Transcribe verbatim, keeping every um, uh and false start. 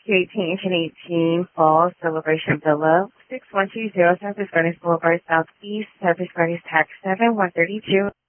eighteen and eighteen Fall Celebration Villa, six one two zero Southwest Furnace Boulevard, Southeast, Southwest Furnace, Tax seven one thirty-two.